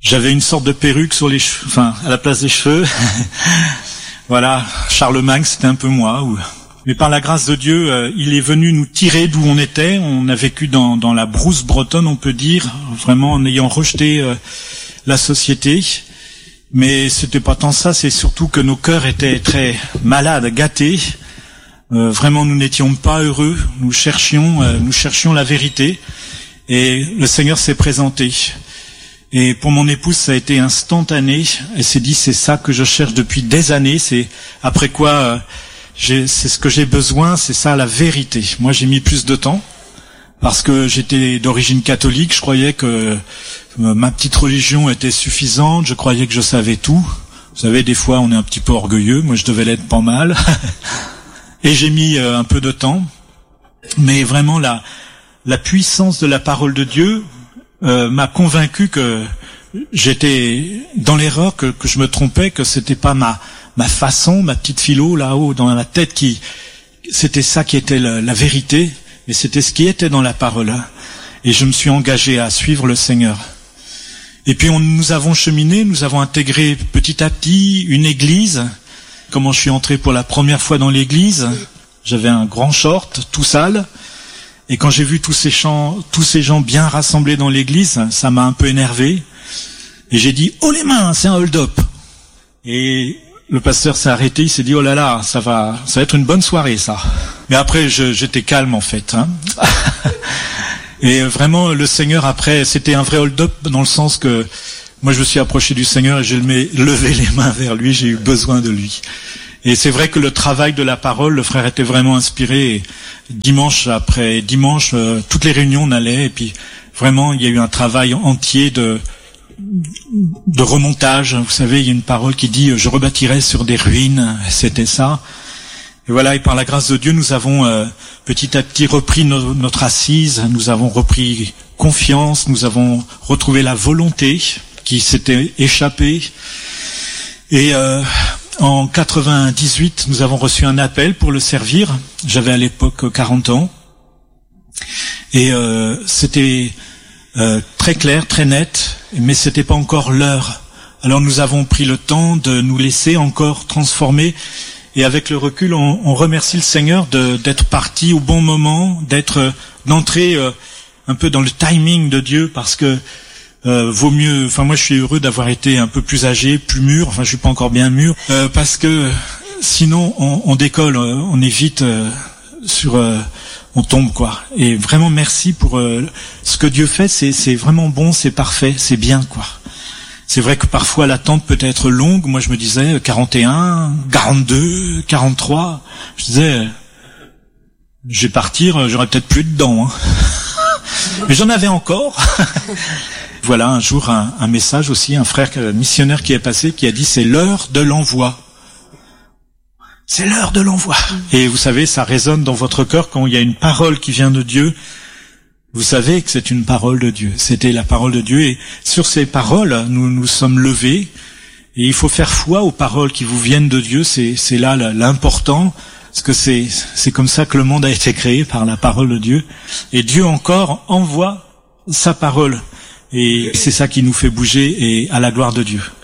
J'avais une sorte de perruque sur les cheveux, enfin, à la place des cheveux. Voilà, Charlemagne, c'était un peu moi. Mais par la grâce de Dieu, il est venu nous tirer d'où on était. On a vécu dans la brousse bretonne, on peut dire, vraiment en ayant rejeté la société. Mais c'était pas tant ça, c'est surtout que nos cœurs étaient très malades, gâtés. Vraiment, nous n'étions pas heureux. Nous cherchions la vérité. Et le Seigneur s'est présenté. Et pour mon épouse, ça a été instantané. Elle s'est dit, c'est ça que je cherche depuis des années. C'est après quoi, c'est ce que j'ai besoin, c'est ça la vérité. Moi, j'ai mis plus de temps parce que j'étais d'origine catholique. Je croyais que ma petite religion était suffisante. Je croyais que je savais tout. Vous savez, des fois, on est un petit peu orgueilleux. Moi, je devais l'être pas mal. Et j'ai mis un peu de temps. Mais vraiment, la puissance de la parole de Dieu m'a convaincu que j'étais dans l'erreur, que je me trompais, que c'était pas ma façon, ma petite philo là-haut dans ma tête c'était ça qui était la vérité, mais c'était ce qui était dans la parole. Et je me suis engagé à suivre le Seigneur. Et puis nous avons cheminé, nous avons intégré petit à petit une église. Comment je suis entré pour la première fois dans l'église, j'avais un grand short tout sale. Et quand j'ai vu tous ces gens bien rassemblés dans l'église, ça m'a un peu énervé. Et j'ai dit, oh les mains, c'est un hold-up. Et le pasteur s'est arrêté, il s'est dit, oh là là, ça va être une bonne soirée, ça. Mais après, j'étais calme, en fait. Et vraiment, le Seigneur, après, c'était un vrai hold-up dans le sens que moi, je me suis approché du Seigneur et j'ai levé les mains vers lui, j'ai eu besoin de lui. Et c'est vrai que le travail de la parole, le frère était vraiment inspiré. Et dimanche après dimanche, toutes les réunions on allait. Et puis vraiment, il y a eu un travail entier de remontage. Vous savez, il y a une parole qui dit « Je rebâtirai sur des ruines ». C'était ça. Et voilà, et par la grâce de Dieu, nous avons petit à petit repris notre assise. Nous avons repris confiance. Nous avons retrouvé la volonté qui s'était échappée. Et en 98, nous avons reçu un appel pour le servir. J'avais à l'époque 40 ans. Et c'était très clair, très net, mais c'était pas encore l'heure. Alors nous avons pris le temps de nous laisser encore transformer. Et avec le recul, on remercie le Seigneur d'être parti au bon moment, d'entrer un peu dans le timing de Dieu, parce que vaut mieux, enfin moi je suis heureux d'avoir été un peu plus âgé, plus mûr, enfin je suis pas encore bien mûr, parce que sinon on décolle, on est vite on tombe quoi. Et vraiment merci pour ce que Dieu fait, c'est vraiment bon, c'est parfait, c'est bien quoi. C'est vrai que parfois l'attente peut être longue, moi je me disais 41, 42, 43, je disais je vais partir, j'aurais peut-être plus dedans, mais j'en avais encore. Voilà, un jour, un message aussi, un frère missionnaire qui est passé, qui a dit, c'est l'heure de l'envoi. C'est l'heure de l'envoi. Et vous savez, ça résonne dans votre cœur quand il y a une parole qui vient de Dieu. Vous savez que c'est une parole de Dieu. C'était la parole de Dieu. Et sur ces paroles, nous sommes levés. Et il faut faire foi aux paroles qui vous viennent de Dieu. C'est là l'important. Parce que c'est comme ça que le monde a été créé, par la parole de Dieu. Et Dieu encore envoie sa parole. Et c'est ça qui nous fait bouger, et à la gloire de Dieu.